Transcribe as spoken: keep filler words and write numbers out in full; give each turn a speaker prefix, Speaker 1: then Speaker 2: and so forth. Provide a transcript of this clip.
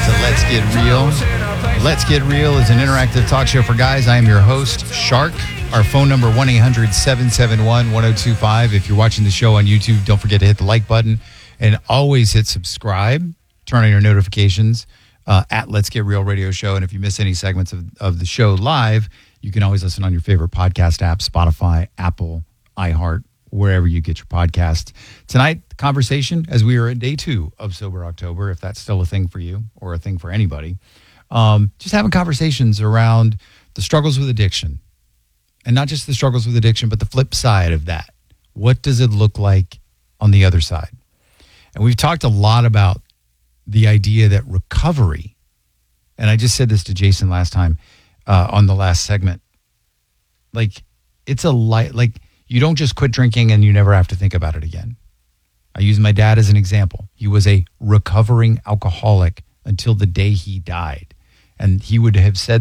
Speaker 1: to Let's Get Real. Let's Get Real is an interactive talk show for guys. I am your host, Shark. Our phone number, one eight hundred seven seven one one oh two five. If you're watching the show on YouTube, don't forget to hit the like button and always hit subscribe. Turn on your notifications uh, at Let's Get Real Radio Show. And if you miss any segments of, of the show live, you can always listen on your favorite podcast app, Spotify, Apple, iHeart, wherever you get your podcast. Tonight, the conversation, as we are at day two of Sober October, if that's still a thing for you or a thing for anybody, um, just having conversations around the struggles with addiction. And not just the struggles with addiction, but the flip side of that. What does it look like on the other side? And we've talked a lot about the idea that recovery, and I just said this to Jason last time uh, on the last segment, like it's a light, like you don't just quit drinking and you never have to think about it again. I use my dad as an example. He was a recovering alcoholic until the day he died. And he would have said